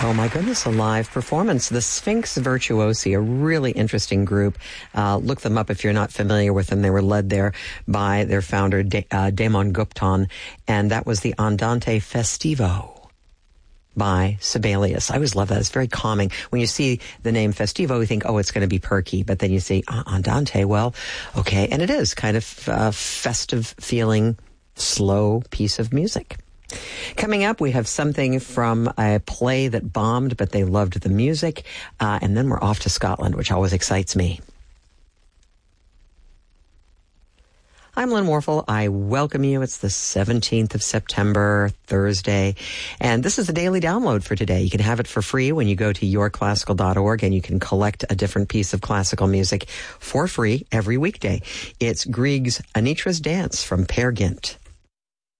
Oh my goodness, a live performance. The Sphinx Virtuosi, a really interesting group. Look them up if you're not familiar with them. They were led there by their founder, Damon Gupton, and that was the Andante Festivo by Sibelius. I always love that. It's very calming. When you see the name Festivo, you think, oh, it's going to be perky. But then you see Andante, well, okay. And it is kind of festive feeling, slow piece of music. Coming up, we have something from a play that bombed, but they loved the music. And then we're off to Scotland, which always excites me. I'm Lynn Warfel. I welcome you. It's the 17th of September, Thursday. And this is the daily download for today. You can have it for free when you go to yourclassical.org, and you can collect a different piece of classical music for free every weekday. It's Grieg's Anitra's Dance from Peer Gynt.